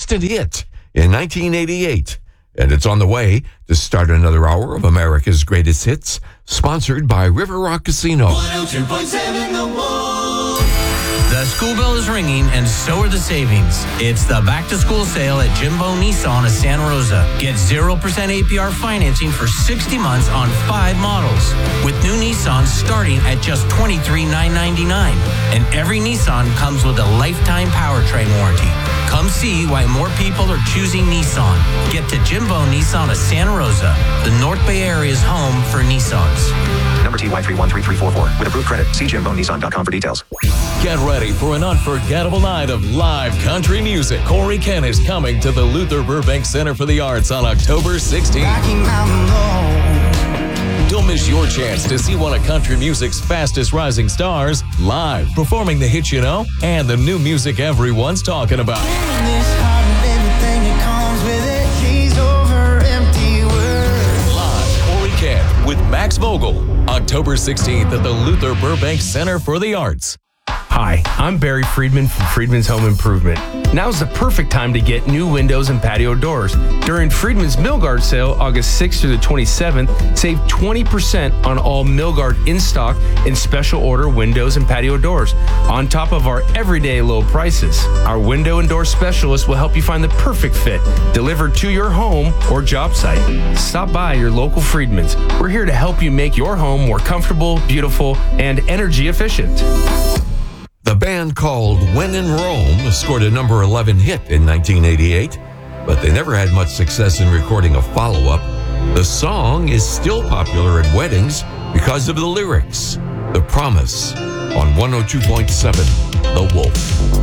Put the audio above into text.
instant hit in 1988. And it's on the way to start another hour of America's Greatest Hits, sponsored by River Rock Casino. 102.7 The Wolf. The school bell is ringing, and so are the savings. It's the back-to-school sale at Jimbo Nissan of Santa Rosa. Get 0% APR financing for 60 months on 5 models, with new Nissans starting at just $23,999. And every Nissan comes with a lifetime powertrain warranty. Come see why more people are choosing Nissan. Get to Jimbo Nissan of Santa Rosa, the North Bay Area's home for Nissans. Number TY313344. With approved credit, see JimboNissan.com for details. Get ready for an unforgettable night of live country music. Corey Kent is coming to the Luther Burbank Center for the Arts on October 16th. Don't miss your chance to see one of country music's fastest rising stars live, performing the hits you know and the new music everyone's talking about. Live, Corey Kent with Max Vogel, October 16th at the Luther Burbank Center for the Arts. Hi, I'm Barry Friedman from Friedman's Home Improvement. Now's the perfect time to get new windows and patio doors. During Friedman's Milgard sale, August 6th through the 27th, save 20% on all Milgard in-stock and special order windows and patio doors, on top of our everyday low prices. Our window and door specialist will help you find the perfect fit, delivered to your home or job site. Stop by your local Friedman's. We're here to help you make your home more comfortable, beautiful, and energy efficient. The band called When in Rome scored a number 11 hit in 1988, but they never had much success in recording a follow-up. The song is still popular at weddings because of the lyrics. The Promise on 102.7 The Wolf.